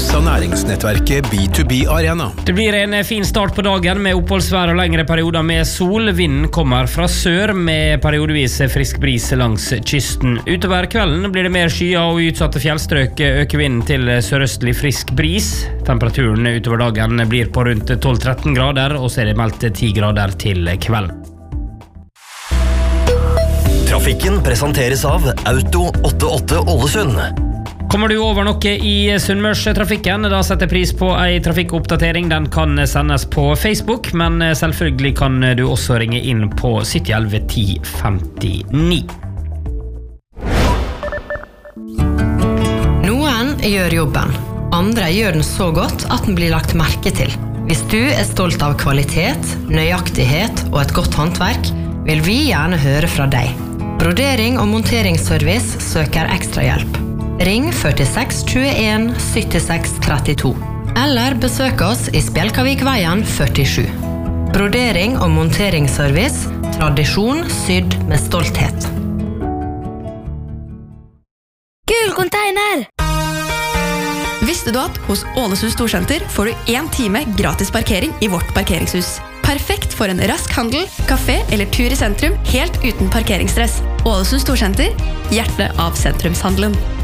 av næringsnettverket B2B Arena. Det blir en fin start på dagen med oppholdsvær og lengre perioder med sol. Vinden kommer fra sør med periodevis frisk bris langs kysten. Utover kvelden blir det mer skyer og utsatte fjellstrøk øker vinden til sørøstlig frisk bris. Temperaturen utover dagen blir på rundt 12-13 grader, og så er det meldt 10 grader til kvelden. Trafikken presenteres av Auto 88 Ålesund. Kommer du over noe i Sunnmørstrafikken, da setter pris på en trafikkoppdatering. Den kan sendes på Facebook, men selvfølgelig kan du også ringe inn på 7011 1059. Noen gjør jobben, andre gjør den så godt at den blir lagt merke til. Hvis du er stolt av kvalitet, nøyaktighet og et godt håndverk, vil vi gjerne høre fra deg. Brodering og monteringsservice søker ekstra hjelp. Ring 46 21 76 32, eller besøk oss i Spjelkavikveien 47. Brodering og monteringsservice, tradisjon sydd med stolthet. Kul container! Visste du at hos Ålesund Storsenter får du 1 time gratis parkering i vårt parkeringshus? Perfekt for en rask handel, kafé eller tur i sentrum, helt uten parkeringsstress. Ålesund Storsenter, hjertet av sentrumshandelen.